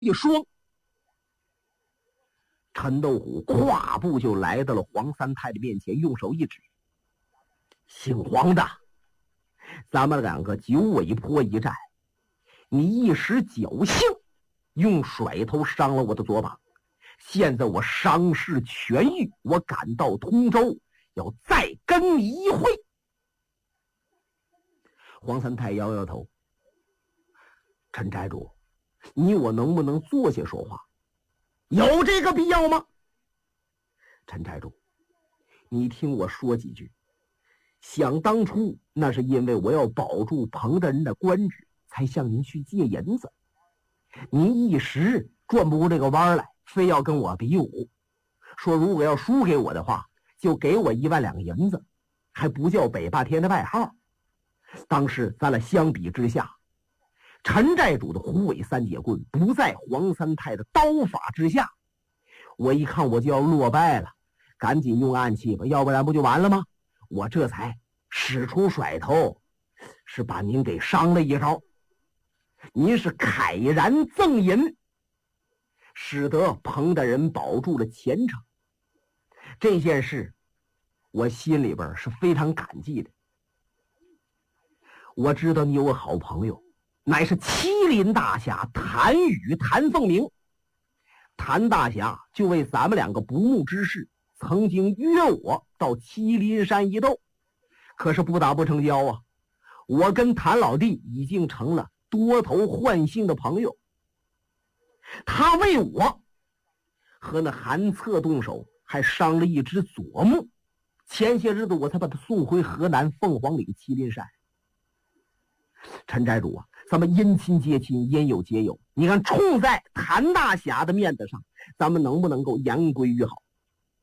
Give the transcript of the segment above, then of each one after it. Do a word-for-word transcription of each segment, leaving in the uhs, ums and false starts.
一说，陈斗虎跨步就来到了黄三太的面前，用手一指：“姓黄的，咱们两个九尾坡一战，你一时侥幸用甩头伤了我的左膀，现在我伤势痊愈，我赶到通州，要再跟你一会。”黄三太摇摇头：“陈寨主，你我能不能坐下说话？有这个必要吗？”陈寨主，你听我说几句。想当初那是因为我要保住彭大人的官职，才向您去借银子。您一时转不过这个弯来，非要跟我比武，说如果要输给我的话，就给我一万两银子，还不叫北霸天的外号。当时咱俩相比之下，陈寨主的虎尾三节棍不在黄三太的刀法之下，我一看我就要落败了，赶紧用暗器吧，要不然不就完了吗？我这才使出甩头，是把您给伤了一招。您是慨然赠银，使得彭大人保住了前程。这件事我心里边是非常感激的。我知道你有个好朋友，乃是麒麟大侠谭宇谭凤鸣。谭大侠就为咱们两个不睦之事，曾经约我到麒麟山一斗，可是不打不成交啊。我跟谭老弟已经成了多头换星的朋友，他为我和那韩策动手，还伤了一只左目，前些日子我才把他送回河南凤凰岭麒麟山。陈寨主啊，咱们姻亲结亲，姻友结友，你看冲在谭大侠的面子上，咱们能不能够言归于好？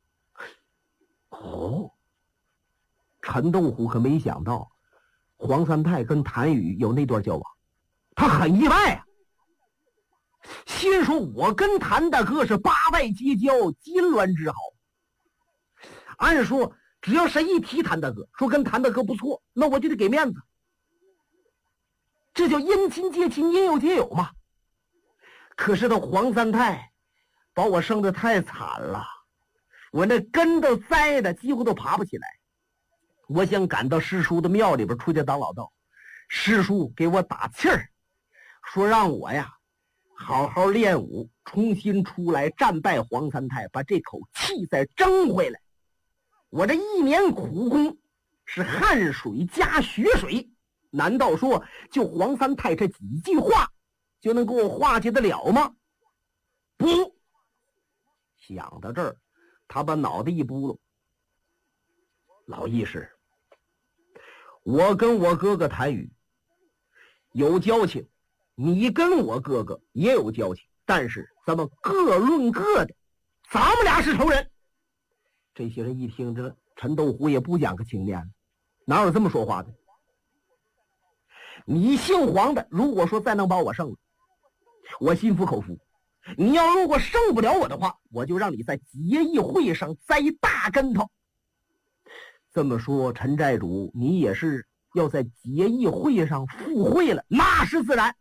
哦，陈斗虎可没想到黄三太跟谭宇有那段交往，他很意外啊，心说我跟谭大哥是八拜结交，金銮之好。按说只要谁一提谭大哥，说跟谭大哥不错，那我就得给面子，这叫姻亲结亲，姻友结友嘛。可是这黄三太把我生得太惨了，我那根都栽的几乎都爬不起来。我想赶到师叔的庙里边出去当老道，师叔给我打气儿，说让我呀好好练武，重新出来战败黄三太，把这口气再争回来。我这一年苦功是汗水加血水，难道说就黄三太这几句话就能给我化解得了吗？不。想到这儿，他把脑袋一拨噜：“老义士，我跟我哥哥谭宇有交情，你跟我哥哥也有交情，但是咱们各论各的，咱们俩是仇人。”这些人一听，这陈斗虎也不讲个情面，哪有这么说话的？你姓黄的，如果说再能把我胜了，我心服口服。你要如果胜不了我的话，我就让你在结义会上栽大跟头。这么说，陈寨主，你也是要在结义会上赴会了？那是自然。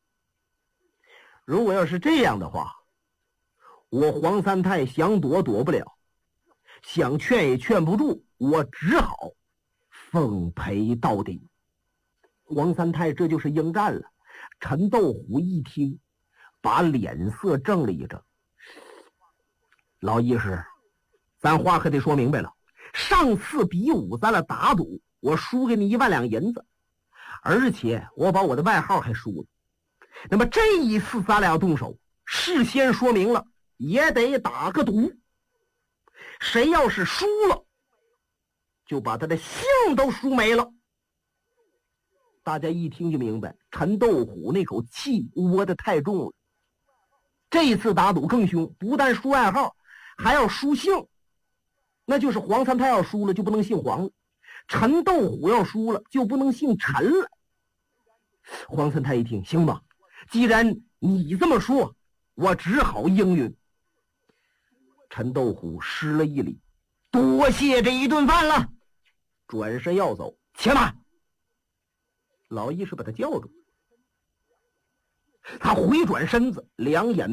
如果要是这样的话，我黄三太想躲躲不了，想劝也劝不住，我只好奉陪到底。黄三太这就是应战了。陈斗虎一听，把脸色正了一正：“老义士，咱话可得说明白了。上次比武咱俩打赌，我输给你一万两银子，而且我把我的外号还输了。那么这一次咱俩要动手，事先说明了，也得打个赌。谁要是输了，就把他的姓都输没了。”大家一听就明白，陈斗虎那口气窝得太重了。这一次打赌更凶，不但输外号，还要输姓。那就是黄三太要输了，就不能姓黄了；陈斗虎要输了，就不能姓陈了。黄三太一听，行吧，既然你这么说，我只好应允。陈斗虎施了一礼：“多谢这一顿饭了。”转身要走，且慢！老义士把他叫住：“ 他回转身子，两眼